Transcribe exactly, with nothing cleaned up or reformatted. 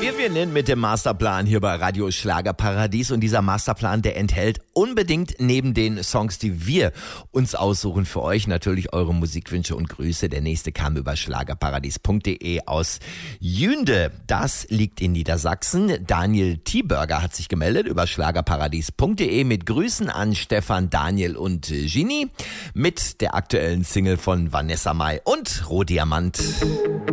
Wir beginnen mit dem Masterplan hier bei Radio Schlagerparadies und dieser Masterplan, der enthält unbedingt neben den Songs, die wir uns aussuchen für euch, natürlich eure Musikwünsche und Grüße. Der nächste kam über schlagerparadies punkt de aus Jünde. Das liegt in Niedersachsen. Daniel T-Burger hat sich gemeldet über schlagerparadies punkt de mit Grüßen an Stefan, Daniel und Gini mit der aktuellen Single von Vanessa Mai und Rohdiamant.